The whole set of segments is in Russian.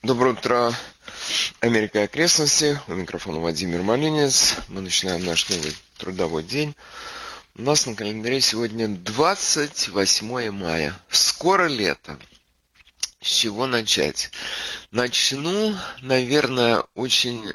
Доброе утро, Америка и окрестности. У микрофона Владимир Малинец. Мы начинаем наш новый трудовой день. У нас на календаре сегодня 28 мая. Скоро лето. С чего начать? Начну, наверное, очень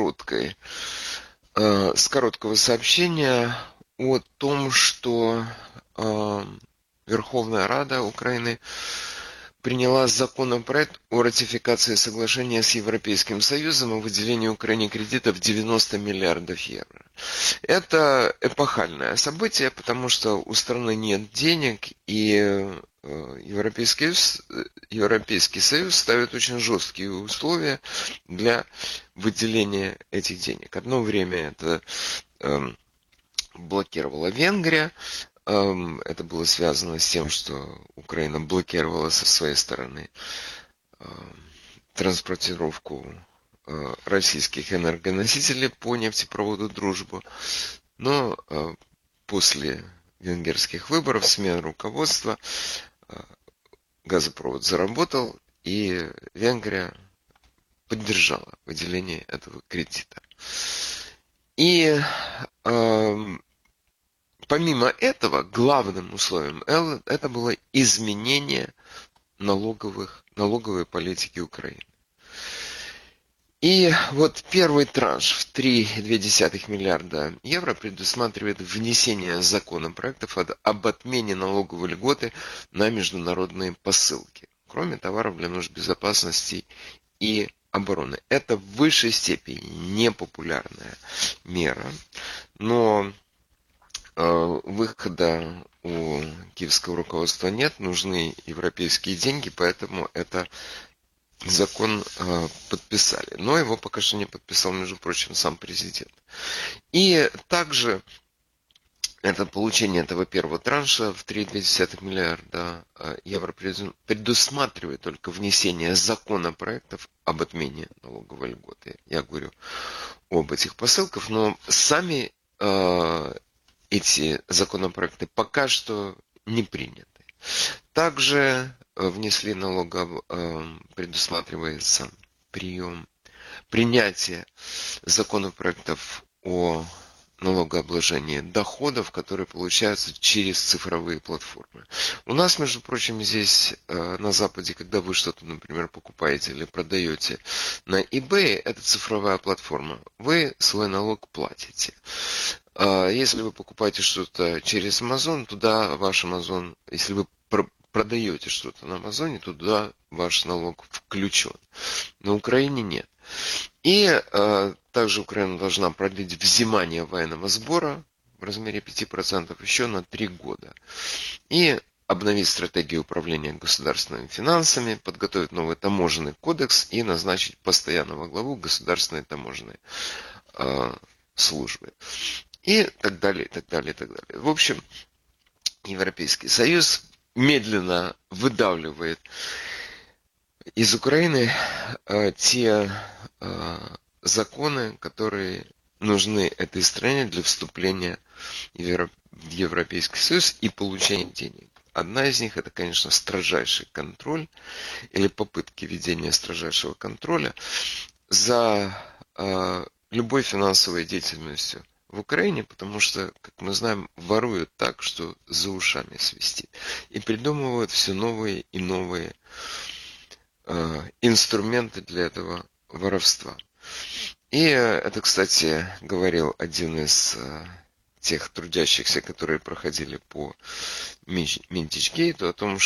с короткого сообщения о том, что Верховная Рада Украины приняла законопроект о ратификации соглашения с Европейским Союзом о выделении Украине кредитов 90 миллиардов евро. Это эпохальное событие, потому что у страны нет денег, и Европейский Союз ставит очень жесткие условия для выделения этих денег. Одно время это блокировала Венгрия. Это было связано с тем, что Украина блокировала со своей стороны транспортировку российских энергоносителей по нефтепроводу «Дружба». Но после венгерских выборов, смены руководства, газопровод заработал, и Венгрия поддержала выделение этого кредита. И помимо этого, главным условием это было изменение налоговой политики Украины. И вот первый транш в 3,2 миллиарда евро предусматривает внесение законопроектов об отмене налоговой льготы на международные посылки, кроме товаров для нужд безопасности и обороны. Это в высшей степени непопулярная мера, но выхода у киевского руководства нет, нужны европейские деньги, поэтому это закон подписали. Но его пока что не подписал, между прочим, сам президент. И также это получение этого первого транша в 3,2 миллиарда евро предусматривает только внесение законопроектов об отмене налоговой льготы. Я говорю об этих посылках, но сами эти законопроекты пока что не приняты. Также внесли предусматривается принятие законопроектов о налогообложении доходов, которые получаются через цифровые платформы. У нас, между прочим, здесь на Западе, когда вы что-то, например, покупаете или продаете на eBay, это цифровая платформа, вы свой налог платите. Если вы покупаете что-то через Amazon, туда ваш Amazon, если вы продаете что-то на Амазоне, туда ваш налог включен. На Украине нет. И также Украина должна продлить взимание военного сбора в размере 5% еще на 3 года. И обновить стратегию управления государственными финансами, подготовить новый таможенный кодекс и назначить постоянного главу государственной таможенной службы. И так далее, и так далее, и так далее. В общем, Европейский Союз медленно выдавливает из Украины те законы, которые нужны этой стране для вступления в Европейский Союз и получения денег. Одна из них это, конечно, строжайший контроль или попытки ведения строжайшего контроля за любой финансовой деятельностью в Украине, потому что, как мы знаем, воруют так, что за ушами свистит. И придумывают все новые и новые инструменты для этого воровства. И это, кстати, говорил один из тех трудящихся, которые проходили по Минтичгейту, о том,